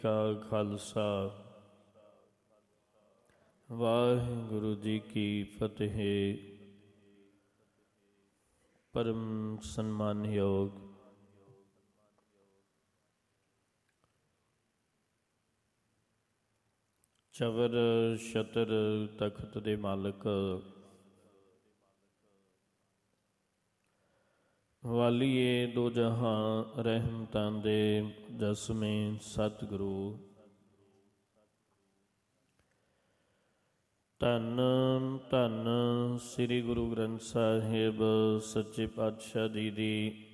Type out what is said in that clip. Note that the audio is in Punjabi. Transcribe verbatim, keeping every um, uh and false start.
ਕਾ ਖਾਲਸਾ ਵਾਹਿਗੁਰੂ ਜੀ ਕੀ ਫਤਿਹ। ਪਰਮ ਸਨਮਾਨਯੋਗ ਚਵਰ ਛਤਰ ਤਖਤ ਦੇ ਮਾਲਕ ਵਾਲੀਏ ਦੋ ਜਹਾਂ ਰਹਿਮਤਾਂ ਦੇ ਦਸਵੇਂ ਸਤਿਗੁਰੂ ਧੰਨ ਧੰਨ ਸ੍ਰੀ ਗੁਰੂ ਗ੍ਰੰਥ ਸਾਹਿਬ ਸੱਚੇ ਪਾਤਸ਼ਾਹ ਜੀ ਦੀ